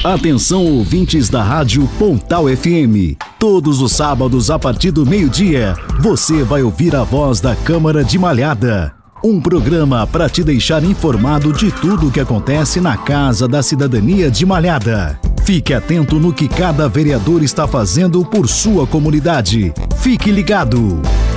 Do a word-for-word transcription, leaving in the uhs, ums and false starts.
Atenção, ouvintes da Rádio Pontal F M. Todos os sábados, a partir do meio-dia, você vai ouvir a voz da Câmara de Malhada. Um programa para te deixar informado de tudo o que acontece na Casa da Cidadania de Malhada. Fique atento no que cada vereador está fazendo por sua comunidade. Fique ligado!